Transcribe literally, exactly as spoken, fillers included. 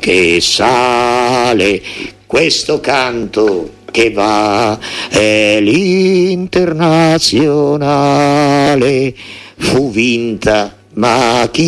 che sale, questo canto che va è l'internazionale, fu vinta ma chi